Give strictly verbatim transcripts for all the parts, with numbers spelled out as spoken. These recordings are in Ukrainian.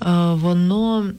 воно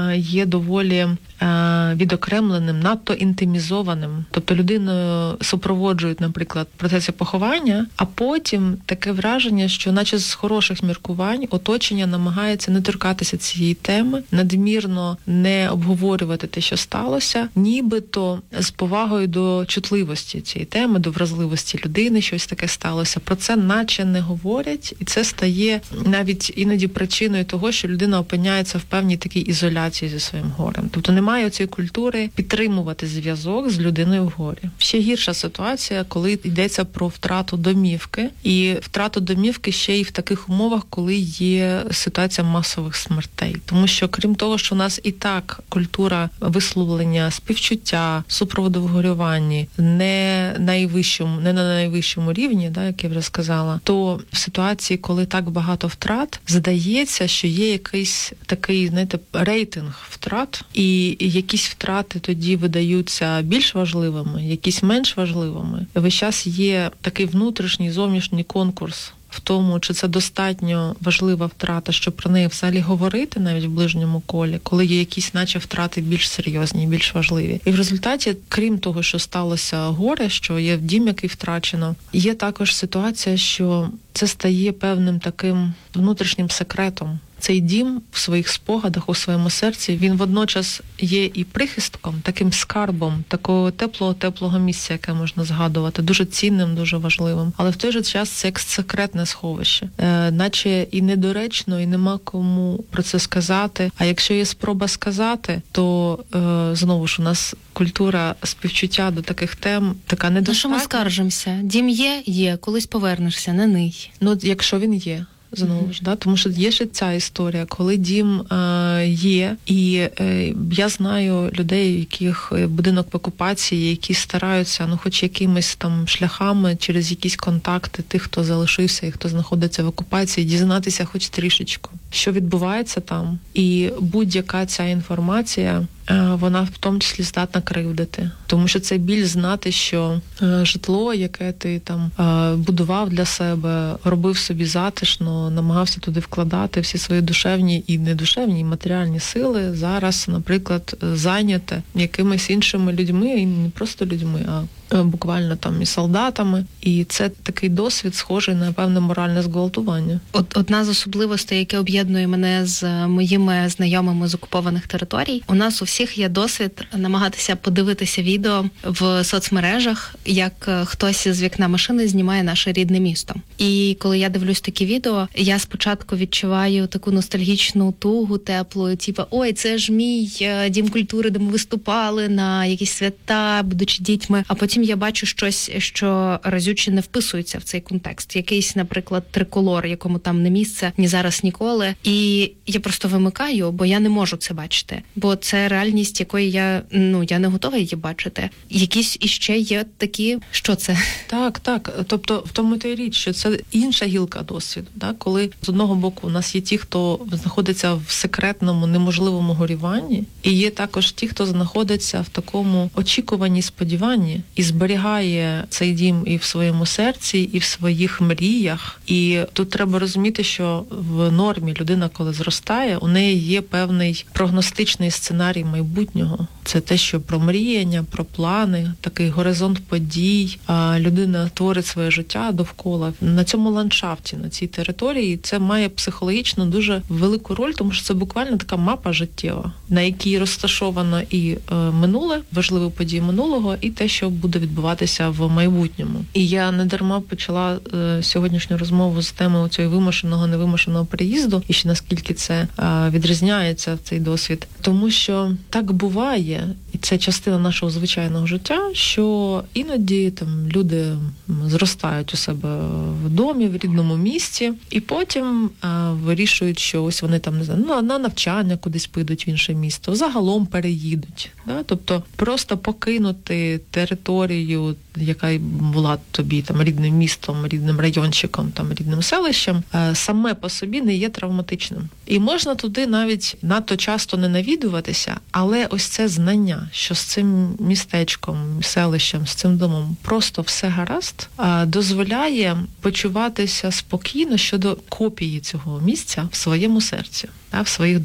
є доволі відокремленим, надто інтимізованим. Тобто людиною супроводжують, наприклад, в процесі поховання, а потім таке враження, що наче з хороших міркувань оточення намагається не торкатися цієї теми, надмірно не обговорювати те, що сталося, нібито з повагою до чутливості цієї теми, до вразливості людини, щось таке сталося. Про це наче не говорять, і це стає навіть іноді причиною того, що людина опиняється в певній такій ізоляції зі своїм горем. Тобто немає цієї культури підтримувати зв'язок з людиною в горі. Ще гірша ситуація, коли йдеться про втрату домівки. І втрату домівки ще й в таких умовах, коли є ситуація масових смертей. Тому що, крім того, що у нас і так культура висловлення, співчуття, супроводу в горюванні не найвищому, не на найвищому рівні, да, як я вже сказала, то в ситуації, коли так багато втрат, здається, що є якийсь такий, знаєте, рейтинг втрат, і якісь втрати тоді видаються більш важливими, якісь менш важливими. Весь час є такий внутрішній, зовнішній конкурс в тому, чи це достатньо важлива втрата, щоб про неї взагалі говорити навіть в ближньому колі, коли є якісь наче втрати більш серйозні, більш важливі. І в результаті, крім того, що сталося горе, що є дім, який втрачено, є також ситуація, що це стає певним таким внутрішнім секретом. Цей дім в своїх спогадах, у своєму серці, він водночас є і прихистком, таким скарбом, такого теплого-теплого місця, яке можна згадувати, дуже цінним, дуже важливим. Але в той же час це як секретне сховище. Е, наче і недоречно, і нема кому про це сказати. А якщо є спроба сказати, то е, знову ж у нас культура співчуття до таких тем така недостатня. На що ми скаржимося? Дім є? Є. Колись повернешся, не ний. Ну, якщо він є. Знову ж, да? Тому що є ще ця історія, коли дім е, є, і е, я знаю людей, яких будинок в окупації, які стараються, ну, хоч якимись там шляхами, через якісь контакти тих, хто залишився і хто знаходиться в окупації, дізнатися хоч трішечку, що відбувається там. І будь-яка ця інформація, вона в тому числі здатна кривдити. Тому що це біль знати, що житло, яке ти там будував для себе, робив собі затишно, намагався туди вкладати всі свої душевні і недушевні, і матеріальні сили, зараз, наприклад, зайняте якимись іншими людьми, і не просто людьми, а буквально там і солдатами. І це такий досвід, схожий на певне моральне зґвалтування. От одна з особливостей, яке об'єднує мене з моїми знайомими з окупованих територій, у нас у всіх є досвід намагатися подивитися відео в соцмережах, як хтось з вікна машини знімає наше рідне місто. І коли я дивлюсь такі відео, я спочатку відчуваю таку ностальгічну тугу теплу, типу, ой, це ж мій дім культури, де ми виступали на якісь свята, будучи дітьми, а потім я бачу щось, що разюче не вписується в цей контекст. Якийсь, наприклад, триколор, якому там не місце ні зараз, ніколи. І я просто вимикаю, бо я не можу це бачити. Бо це реальність, якої я, ну, я не готова її бачити. Якісь іще є такі, що це? Так, так. Тобто в тому та й річ, що це інша гілка досвіду. Так? Коли з одного боку у нас є ті, хто знаходиться в секретному, неможливому горюванні, і є також ті, хто знаходиться в такому очікуванні, сподіванні, і зберігає цей дім і в своєму серці, і в своїх мріях. І тут треба розуміти, що в нормі людина, коли зростає, у неї є певний прогностичний сценарій майбутнього. Це те, що про мріяння, про плани, такий горизонт подій. А людина творить своє життя довкола. На цьому ландшафті, на цій території, це має психологічно дуже велику роль, тому що це буквально така мапа життєва, на якій розташовано і е, минуле, важливі події минулого, і те, що буде відбуватися в майбутньому. І я не дарма почала е, сьогоднішню розмову з теми цього вимушеного, невимушеного переїзду, і ще наскільки це е, відрізняється, цей досвід. Тому що так буває, і це частина нашого звичайного життя, що іноді там люди зростають у себе в домі, в рідному місті, і потім е, вирішують, що ось вони там, не знаю, на, на навчання кудись підуть в інше місто, загалом переїдуть. Да? Тобто просто покинути територію, яка була тобі там рідним містом, рідним райончиком, там рідним селищем, е, саме по собі не є травматичним. І можна туди навіть надто часто не навідуватися, але ось це знання, що з цим містечком, селищем, з цим домом просто все гаразд, е, дозволяє почуватися спокійно щодо копії цього місця в своєму серці, да, в своїх